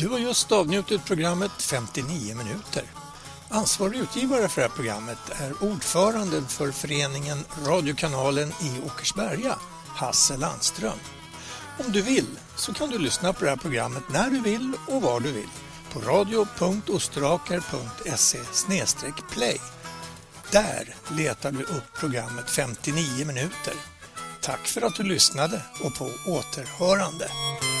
Du har just avnjutit programmet 59 minuter. Ansvarig utgivare för det här programmet är ordföranden för föreningen Radiokanalen i Åkersberga, Hasse Landström. Om du vill så kan du lyssna på det här programmet när du vill och var du vill på radio.ostraker.se/play. Där letar du upp programmet 59 minuter. Tack för att du lyssnade och på återhörande.